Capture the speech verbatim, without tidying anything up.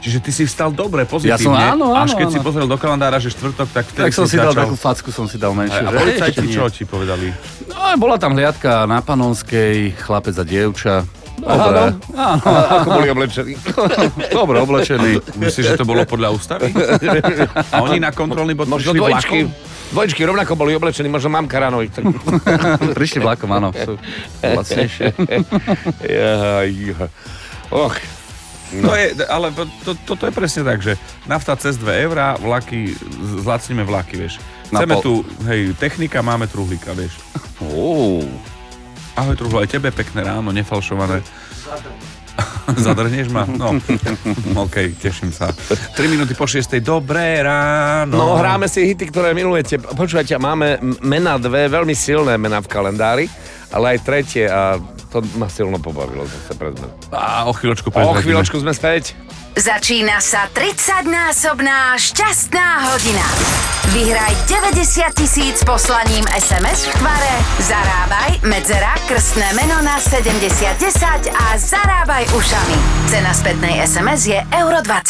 Čiže ty si vstal dobre, pozitívne. Ja som, áno, áno, Až keď áno. si pozrel do kalendára, že štvrtok, tak vtedy Tak som si začal... dal takú facku, som si dal menšiu. A policajti čo ti povedali? No, bola tam hliadka na Panonskej, chlapec a dievča. Dobre. Áno. Ako boli oblečení? Dobre oblečení. Myslíš, že to bolo podľa ústavy? A oni na kontrolný bod Možno prišli dvojčky. vlakom? Dvojčky rovnako boli oblečení, možno mám karano. Prišli vlakom, áno. Sú lacnejšie. Ja, ja. Och. No. To je, ale to, toto je presne tak, že nafta cez dve eurá, vlaky, zlacníme vlaky, vieš. Chceme pol. tu, hej, technika, máme truhlíka, vieš. Oh. Ahoj, truhlo, aj tebe pekné ráno, nefalšované. Zadrhneš ma? No, okej, okay, teším sa. tri minúty po šiestej, dobré ráno. No, hráme si hity, ktoré milujete. Počúvajte, máme mená dve, veľmi silné mená v kalendári, ale aj tretie a to ma silno pobavilo zase pred mnou. A o chvíľočku O prezradíme. chvíľočku sme späť. Začína sa tridsaťnásobná šťastná hodina. Vyhraj deväťdesiat tisíc poslaním es em es v tvare Zarábaj, medzera, krstné meno na sedemdesiat desať a zarábaj ušami. Cena spätnej es em es je euro dvadsať.